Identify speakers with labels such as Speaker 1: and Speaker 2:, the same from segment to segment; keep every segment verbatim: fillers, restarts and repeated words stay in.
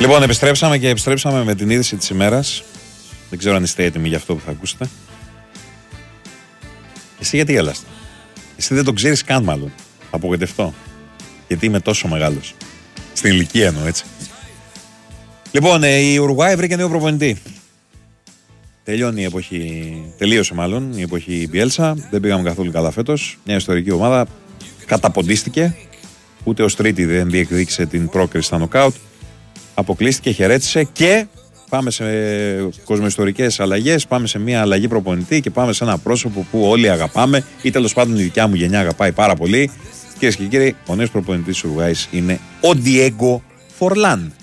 Speaker 1: Λοιπόν, επιστρέψαμε και επιστρέψαμε με την είδηση της ημέρας. Δεν ξέρω αν είστε έτοιμοι για αυτό που θα ακούσετε. Εσύ γιατί γέλαστε? Εσύ δεν το ξέρεις καν, μάλλον. Θα απογοητευτώ. Γιατί είμαι τόσο μεγάλος. Στην ηλικία εννοώ, έτσι. Λοιπόν, η Ουρουγουάη βρήκε νέο προπονητή. Τελειώνει η εποχή. Τελείωσε μάλλον η εποχή Μπιέλσα. Δεν πήγαμε καθόλου καλά φέτος. Μια ιστορική ομάδα καταποντίστηκε. Ούτε ως τρίτη δεν διεκδίκησε την πρόκριση στα νοκάουτ. Αποκλείστηκε, χαιρέτησε και πάμε σε κοσμοϊστορικές αλλαγές. Πάμε σε μια αλλαγή προπονητή και πάμε σε ένα πρόσωπο που όλοι αγαπάμε, ή τέλος πάντων η δικιά μου γενιά αγαπάει πάρα πολύ. Κυρίες και κύριοι, ο νέος προπονητής της Ουρουγουάης είναι ο Ντιέγκο Φορλάν.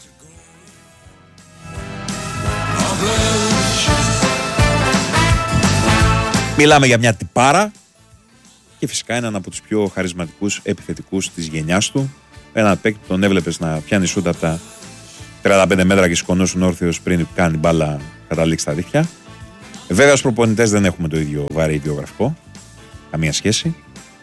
Speaker 1: Μιλάμε για μια τυπάρα και φυσικά έναν από τους πιο χαρισματικούς επιθετικούς της γενιάς του. Έναν παίκτη που τον έβλεπες να πιάνει σούτα από τα τριάντα πέντε μέτρα και σηκωνώσουν όρθιος πριν κάνει μπάλα καταλήξει στα δίχτυα. Βέβαια, ως προπονητές δεν έχουμε το ίδιο βαρύ βιογραφικό. Καμία σχέση.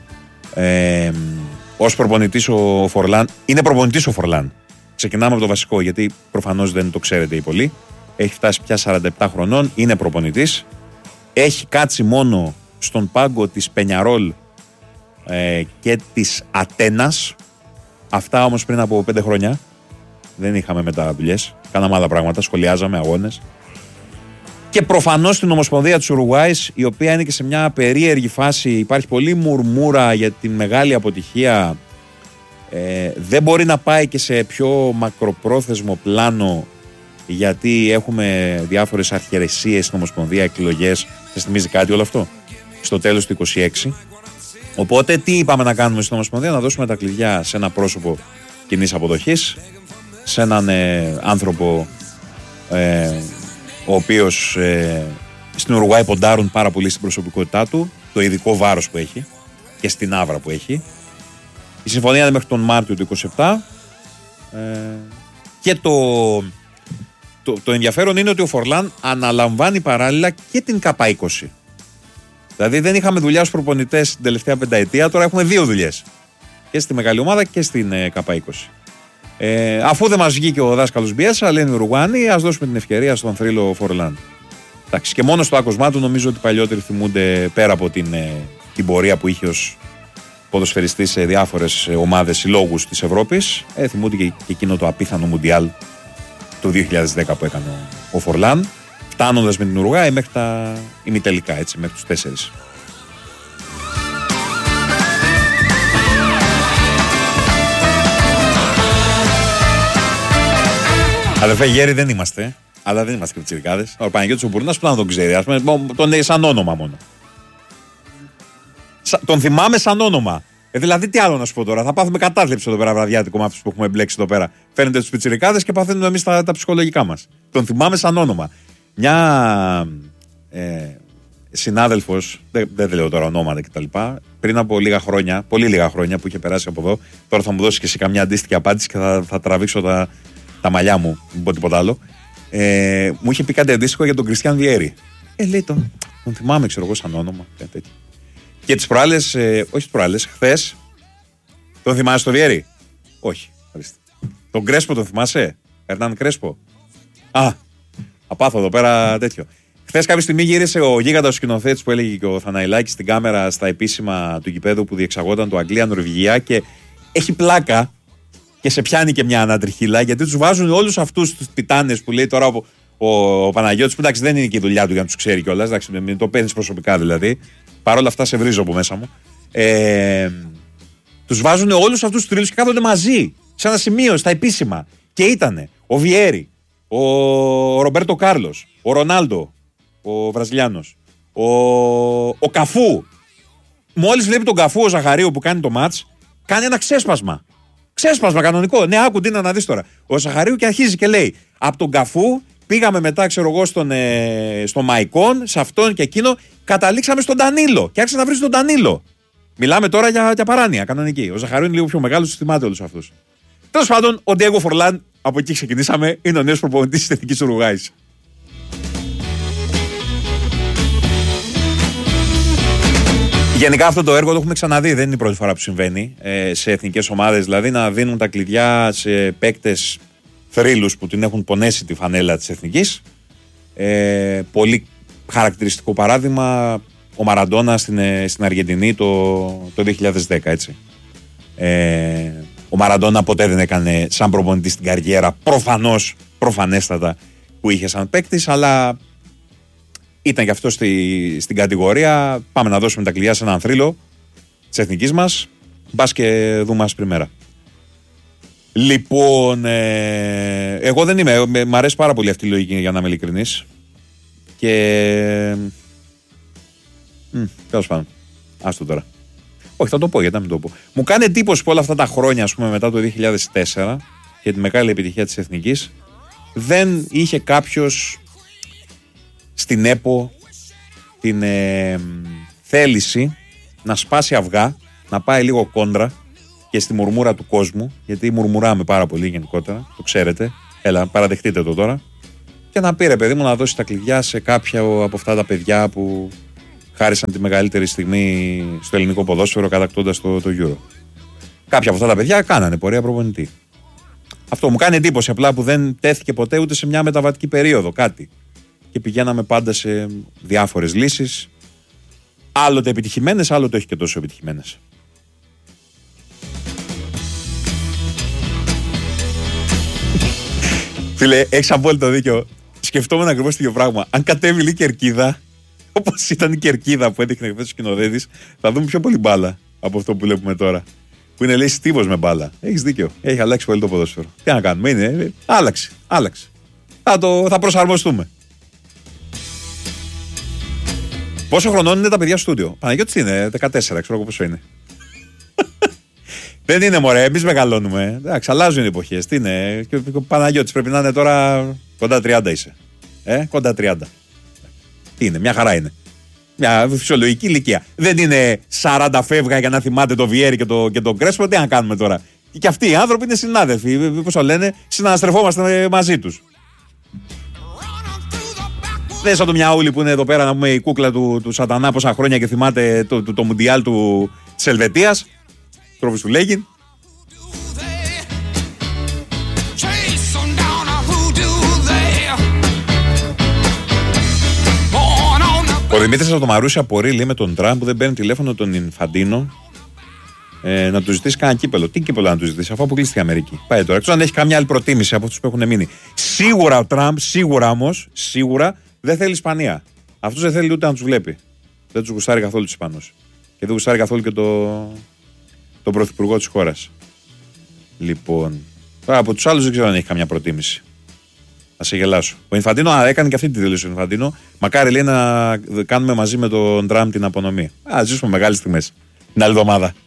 Speaker 1: Ε, ως προπονητής ο Φορλάν. Είναι προπονητής ο Φορλάν. Ξεκινάμε από το βασικό, γιατί προφανώς δεν το ξέρετε οι πολλοί. Έχει φτάσει πια σαράντα επτά χρονών. Είναι προπονητής. Έχει κάτσει μόνο στον πάγκο της Πενιαρόλ ε, και της Ατένας. Αυτά όμως πριν από πέντε χρόνια. Δεν είχαμε μετά δουλειές. Κάναμε άλλα πράγματα. Σχολιάζαμε αγώνες. Και προφανώς στην Ομοσπονδία της Ουρουγουάης, η οποία είναι και σε μια περίεργη φάση. Υπάρχει πολλή μουρμούρα για τη μεγάλη αποτυχία. Ε, δεν μπορεί να πάει και σε πιο μακροπρόθεσμο πλάνο, γιατί έχουμε διάφορες αρχαιρεσίες στην Ομοσπονδία, εκλογές. Σας θυμίζει κάτι όλο αυτό? Στο τέλος του είκοσι έξι. Οπότε τι είπαμε να κάνουμε στην Ομοσπονδία? Να δώσουμε τα κλειδιά σε ένα πρόσωπο κοινής αποδοχής, σε έναν ε, άνθρωπο ε, ο οποίος ε, στην Ουρουγουάη ποντάρουν πάρα πολύ στην προσωπικότητά του, το ειδικό βάρος που έχει και στην άβρα που έχει. Η συμφωνία είναι μέχρι τον Μάρτιο του είκοσι επτά ε, και το, το, το ενδιαφέρον είναι ότι ο Φορλάν αναλαμβάνει παράλληλα και την ΚΑΠΑ είκοσι. Δηλαδή δεν είχαμε δουλειά ως προπονητές την τελευταία πενταετία, τώρα έχουμε δύο δουλειές. Και στη μεγάλη ομάδα και στην ε, ΚΑΠΑ είκοσι. Ε, αφού δεν μας βγήκε ο δάσκαλος Μπιέλσα, λένε οι Ουρουγουάνοι, ας δώσουμε την ευκαιρία στον θρύλο Φορλάν. Εντάξει, και μόνο στο άκουσμά του νομίζω ότι οι παλιότεροι θυμούνται, πέρα από την, ε, την πορεία που είχε ως ποδοσφαιριστής σε διάφορες ομάδες συλλόγους της Ευρώπης, ε, θυμούνται και, και εκείνο το απίθανο Μουντιάλ του δύο χιλιάδες δέκα που έκανε ο, ο Φορλάν, φτάνοντας με την Ουρουγουάη μέχρι τα ημιτελικά, έτσι, μέχρι τους τέσσερις. Αδερφέ, γέροι δεν είμαστε, αλλά δεν είμαστε και πιτσιρικάδες. Ο Παναγιώτης ο Μπουρνάς που να τον ξέρει, ας πούμε, τον είναι σαν όνομα μόνο. Σα, τον θυμάμαι σαν όνομα. Ε, δηλαδή, τι άλλο να σου πω τώρα, θα πάθουμε κατάθλιψη εδώ πέρα βραδιάτικο με αυτούς που έχουμε μπλέξει εδώ πέρα. Φαίνεται τους πιτσιρικάδες και παθαίνουμε εμείς τα, τα ψυχολογικά μας. Τον θυμάμαι σαν όνομα. Μια ε, συνάδελφος, δεν, δεν λέω τώρα ονόματα κτλ., πριν από λίγα χρόνια, πολύ λίγα χρόνια που είχε περάσει από εδώ, τώρα θα μου δώσει και εσύ καμιά αντίστοιχη απάντηση και θα, θα τραβήξω τα. τα μαλλιά μου, μην πω τίποτα άλλο, ε, μου είχε πει κάτι αντίστοιχο για τον Κριστιαν Βιέρη. Ε, λέει τον, τον θυμάμαι, ξέρω εγώ, σαν όνομα, κάτι τέτοιο. Και τις προάλλες, ε, όχι τις προάλλες, χθες, τον θυμάσαι τον Βιέρη? Όχι, ευχαριστώ. Τον Κρέσπο τον θυμάσαι? Ερνάν Κρέσπο. Α, απάθω εδώ πέρα τέτοιο. Χθες κάποια στιγμή γύρισε ο γίγαντας σκηνοθέτης που έλεγε και ο Θαναϊλάκης στην κάμερα στα επίσημα του γηπέδου που διεξαγόταν το Αγγλία-Νορβηγία και έχει πλάκα. Και σε πιάνει και μια ανατριχίλα, γιατί τους βάζουν όλους αυτούς τους τιτάνες που λέει τώρα ο, ο, ο Παναγιώτης, που εντάξει δεν είναι και η δουλειά του για να τους ξέρει κιόλας, εντάξει, μην το παίρνεις προσωπικά δηλαδή. Παρ' όλα αυτά σε βρίζω από μέσα μου. Ε, τους βάζουν όλους αυτούς τους τρίλους και κάθονται μαζί, σε ένα σημείο, στα επίσημα. Και ήτανε ο Βιέρη, ο Ρομπέρτο Κάρλος, ο Ρονάλντο, ο Βραζιλιάνος, ο, ο Καφού. Μόλις βλέπει τον Καφού ο Ζαχαρίου που κάνει το μάτς, κάνει ένα ξέσπασμα. Ξέσπασμα κανονικό. Ναι, άκου τι να δεις τώρα. Ο Ζαχαρίου και αρχίζει και λέει: από τον Καφού πήγαμε μετά, ξέρω εγώ, στον, ε, στο Μαϊκόν, σε αυτόν και εκείνο, καταλήξαμε στον Ντανίλο. Και άρχισε να βρει τον Ντανίλο. Μιλάμε τώρα για, για παράνοια κανονική. Ο Ζαχαρίου είναι λίγο πιο μεγάλος, του θυμάται όλους αυτούς. Τέλος πάντων, ο Ντιέγκο Φορλάν, από εκεί ξεκινήσαμε, είναι ο νέος προπονητής της Εθνικής Ουρουγουάης. Γενικά αυτό το έργο το έχουμε ξαναδεί, δεν είναι η πρώτη φορά που συμβαίνει ε, σε εθνικές ομάδες, δηλαδή να δίνουν τα κλειδιά σε παίκτες θρύλους που την έχουν πονέσει τη φανέλα της Εθνικής. Ε, πολύ χαρακτηριστικό παράδειγμα ο Μαραντόνα στην, στην Αργεντινή το, το δύο χιλιάδες δέκα, έτσι. Ε, ο Μαραντόνα ποτέ δεν έκανε σαν προπονητή στην καριέρα, προφανώς, προφανέστατα που είχε σαν παίκτης, αλλά ήταν και αυτό στη, στην κατηγορία. Πάμε να δώσουμε τα κλειδιά σε έναν θρύλο της Εθνικής μας. Μπας και δούμε άσπρη μέρα. Λοιπόν, ε, εγώ δεν είμαι. Μ' αρέσει πάρα πολύ αυτή η λογική, για να είμαι ειλικρινής. Και. Τέλος πάντων. Άστο τώρα. Όχι, θα το πω, γιατί να μην το πω. Μου κάνει εντύπωση που όλα αυτά τα χρόνια, ας πούμε, μετά το δύο χιλιάδες τέσσερα και τη μεγάλη επιτυχία της Εθνικής, δεν είχε κάποιος στην ΕΠΟ την ε, θέληση να σπάσει αυγά, να πάει λίγο κόντρα και στη μουρμούρα του κόσμου, γιατί μουρμουράμε πάρα πολύ γενικότερα, το ξέρετε. Έλα, παραδεχτείτε το τώρα. Και να πει, ρε παιδί μου, να δώσει τα κλειδιά σε κάποια από αυτά τα παιδιά που χάρισαν τη μεγαλύτερη στιγμή στο ελληνικό ποδόσφαιρο κατακτώντας το, το Euro. Κάποια από αυτά τα παιδιά κάνανε πορεία προπονητή. Αυτό μου κάνει εντύπωση απλά που δεν τέθηκε ποτέ ούτε σε μια μεταβατική περίοδο κάτι. Και πηγαίναμε πάντα σε διάφορες λύσεις. Άλλοτε επιτυχημένες, άλλοτε όχι και τόσο επιτυχημένες. Φίλε, έχεις απόλυτο δίκιο. Σκεφτόμουν ακριβώς το ίδιο πράγμα. Αν κατέβει λίγο κερκίδα, όπως ήταν η κερκίδα που έδειχνε χθες ο σκηνοθέτης, θα δούμε πιο πολύ μπάλα από αυτό που βλέπουμε τώρα. Που είναι, λέει, στίβος με μπάλα. Έχεις δίκιο. Έχει αλλάξει πολύ το ποδόσφαιρο. Τι να κάνουμε, είναι. Άλλαξε. Άλλαξε. Θα, το, θα προσαρμοστούμε. Πόσο χρονών είναι τα παιδιά στο στούντιο? Παναγιώτης είναι δεκατέσσερα, ξέρω εγώ πόσο είναι. Δεν είναι, μωρέ, εμείς μεγαλώνουμε. Εντάξει, αλλάζουν οι εποχές. Τι είναι, και ο Παναγιώτης πρέπει να είναι τώρα κοντά τριάντα είσαι. Ε, κοντά τριάντα. Τι είναι, μια χαρά είναι. Μια φυσιολογική ηλικία. Δεν είναι σαράντα φεύγα για να θυμάται το Βιέρι και το, και τον Κρέσπο. Τι να κάνουμε τώρα. Και αυτοί οι άνθρωποι είναι συνάδελφοι. Πώς το λένε, συναναστρεφόμαστε μαζί τους. Δεν σαν το Μιαούλη που είναι εδώ πέρα, να πούμε, η κούκλα του, του Σατανά πόσα χρόνια και θυμάται το, το, το Μουντιάλ του, της Ελβετίας. Τρόφις του Λέγιν. Ο Δημήτρης από το Μαρούσι απορεί, λέει, με τον Τραμπ που δεν παίρνει τηλέφωνο τον Ινφαντίνο ε, να του ζητήσει κανένα κύπελο. Τι κύπελο να του ζητήσει, αφού αποκλείστηκε η Αμερική. Πάει τώρα. Ξέρω αν έχει καμιά άλλη προτίμηση από αυτούς που έχουν μείνει. Σίγουρα ο Τραμπ, σίγουρα όμως, σίγουρα δεν θέλει Ισπανία. Αυτός δεν θέλει ούτε να τους βλέπει. Δεν τους γουστάρει καθόλου τους Ισπανούς. Και δεν γουστάρει καθόλου και το, τον πρωθυπουργό της χώρας. Λοιπόν, τώρα από τους άλλους δεν ξέρω αν έχει καμιά προτίμηση. Θα σε γελάσω. Ο Ινφαντίνο έκανε και αυτή τη δήλωση. Ο Ινφαντίνο, μακάρι, λέει, να κάνουμε μαζί με τον Τραμπ την απονομή. Α, ζήσουμε μεγάλες στιγμές την άλλη εβδομάδα.